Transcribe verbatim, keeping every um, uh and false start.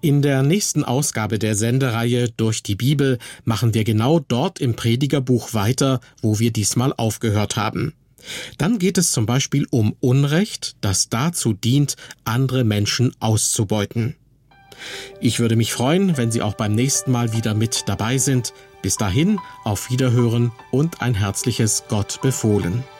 In der nächsten Ausgabe der Sendereihe Durch die Bibel machen wir genau dort im Predigerbuch weiter, wo wir diesmal aufgehört haben. Dann geht es zum Beispiel um Unrecht, das dazu dient, andere Menschen auszubeuten. Ich würde mich freuen, wenn Sie auch beim nächsten Mal wieder mit dabei sind. Bis dahin, auf Wiederhören und ein herzliches Gott befohlen.